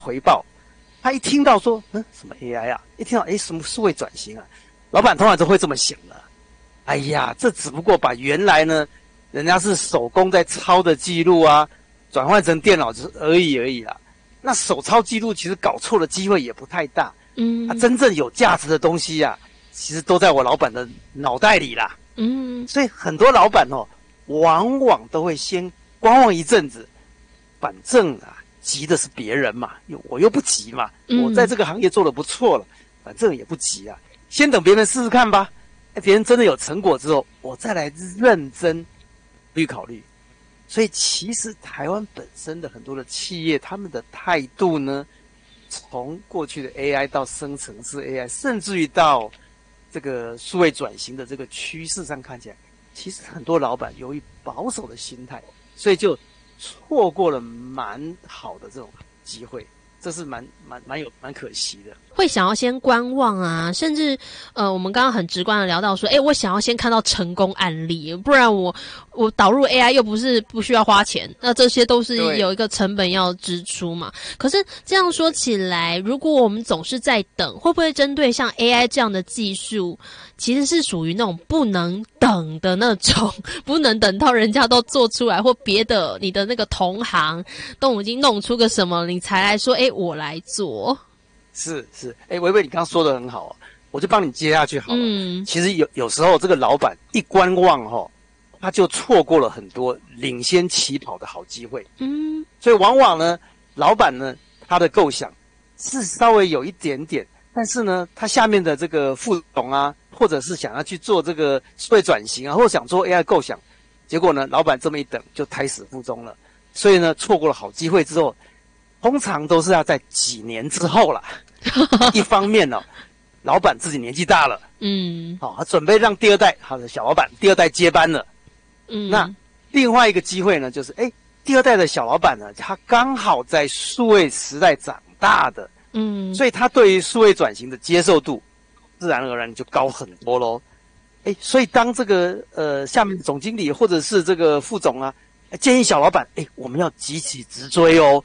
回报。他一听到说，什么 AI 啊？一听到，什么数位转型啊？老板通常都会这么想的。哎呀，这只不过把原来呢，人家是手工在抄的记录啊，转换成电脑而已啦。那手抄记录其实搞错的机会也不太大。真正有价值的东西啊，其实都在我老板的脑袋里啦。所以很多老板往往都会先观望一阵子，反正啊，急的是别人嘛，我又不急嘛，我在这个行业做得不错了，反正也不急啊，先等别人试试看吧。别人真的有成果之后，我再来认真考虑。所以其实台湾本身的很多的企业，他们的态度呢，从过去的 AI 到生成式 AI， 甚至于到这个数位转型的这个趋势上看起来，其实很多老板由于保守的心态，所以就错过了蛮好的这种机会，这是蛮可惜的。 会想要先观望啊，甚至我们刚刚很直观的聊到说，我想要先看到成功案例，不然我导入 AI 又不需要花钱，那这些都是有一个成本要支出嘛。可是这样说起来，如果我们总是在等，会不会针对像 AI 这样的技术，其实是属于那种不能等的那种，不能等到人家都做出来，或别的你的那个同行都已经弄出个什么，你才来说我来做。 是，薇薇，你刚刚说的很好啊，我就帮你接下去好了。其实有时候这个老板一观望他就错过了很多领先起跑的好机会。所以往往呢，老板呢，他的构想是稍微有一点点，但是呢，他下面的这个副总啊，或者是想要去做这个数位转型啊，或者想做 AI 构想，结果呢，老板这么一等就胎死腹中了。所以呢，错过了好机会之后，通常都是要在几年之后啦。一方面呢，老板自己年纪大了，他准备让第二代他的小老板第二代接班了。那另外一个机会呢，就是第二代的小老板呢，他刚好在数位时代长大的，所以他对于数位转型的接受度，自然而然就高很多咯。所以当这个下面的总经理或者是这个副总啊，建议小老板，我们要急起直追哦。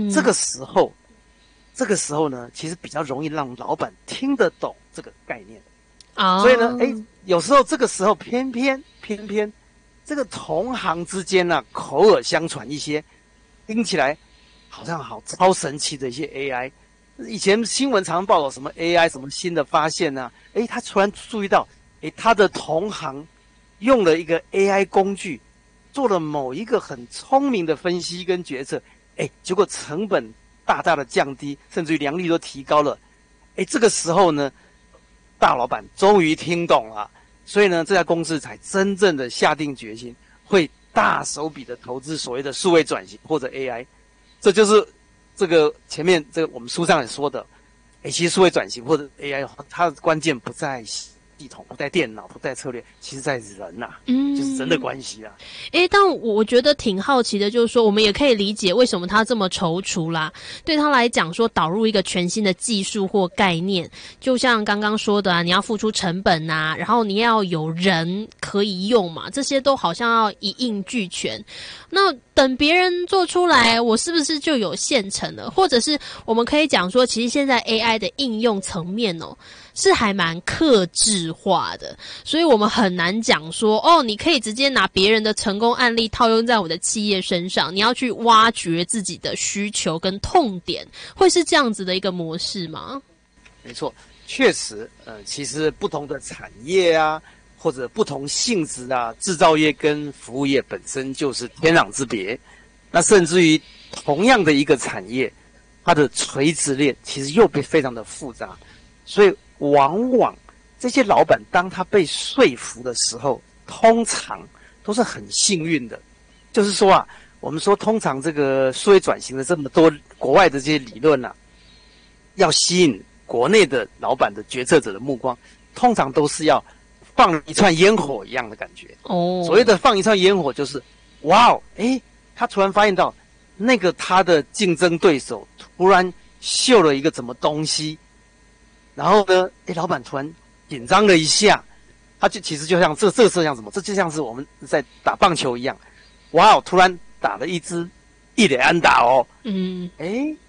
这个时候呢，其实比较容易让老板听得懂这个概念。所以呢，有时候这个时候偏偏这个同行之间呢，口耳相传一些听起来好像好超神奇的一些 AI。以前新闻常报道什么 AI 什么新的发现啊，他突然注意到，他的同行用了一个 AI 工具，做了某一个很聪明的分析跟决策，结果成本大大的降低，甚至于良率都提高了。这个时候呢，大老板终于听懂了，所以呢，这家公司才真正的下定决心，会大手笔的投资所谓的数位转型或者 AI。这就是这个前面这个我们书上也说的，其实数位转型或者 AI， 它的关键不在系统，不在电脑，不在策略，其实在人啊，就是人的关系啊。 但我觉得挺好奇的，就是说我们也可以理解为什么他这么踌躇啦。对他来讲说导入一个全新的技术或概念，就像刚刚说的啊，你要付出成本啊，然后你要有人可以用嘛，这些都好像要一应俱全。那等别人做出来，我是不是就有现成了？或者是我们可以讲说，其实现在 AI 的应用层面是还蛮客制化的，所以我们很难讲说你可以直接拿别人的成功案例套用在我的企业身上，你要去挖掘自己的需求跟痛点，会是这样子的一个模式吗？ 没错，确实，其实不同的产业啊，或者不同性质啊，制造业跟服务业本身就是天壤之别。那甚至于同样的一个产业，它的垂直链其实又非常的复杂，所以往往这些老板当他被说服的时候，通常都是很幸运的。就是说啊，我们说通常这个数位转型的这么多国外的这些理论啊，要吸引国内的老板的决策者的目光，通常都是要放一串烟火一样的感觉。所谓的放一串烟火，就是哇哦，他突然发现到那个他的竞争对手突然秀了一个什么东西，然后呢，老板突然紧张了一下，他就其实就像这是像什么？这就像是我们在打棒球一样，哇哦，突然打了一支一垒安打哦，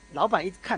老板一看